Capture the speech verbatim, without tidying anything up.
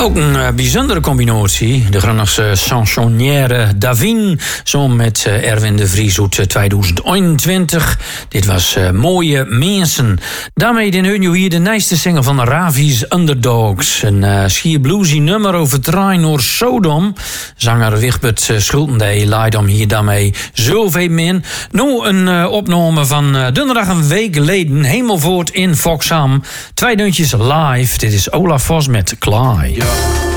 Ook een uh, bijzondere combinatie. De Groningse chansonnière Davine. Zo met uh, Erwin de Vries uit tweeduizend eenentwintig. Dit was uh, Mooie Mensen. Daarmee den hun hier de nieuwste single van de Ravi's Underdogs. Een uh, schier bluesy nummer over trein door Sodom. Zanger Wigbert uh, Schultendij leidt om hier daarmee zoveel min. Nu een uh, opname van uh, donderdag een week geleden. Hemelvoort in Foxham. Twee deuntjes live. Dit is Olaf Vos met Klaai. Ja.